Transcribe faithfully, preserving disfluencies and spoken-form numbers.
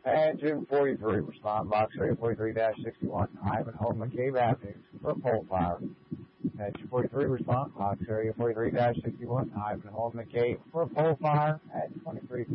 And Jim forty-three, respond box area forty-three dash sixty-one, Ivanhoe McCabe Avenue for a pole fire. And Jim forty-three, respond box area forty-three dash sixty-one, Ivanhoe McCabe for a pole fire at twenty-three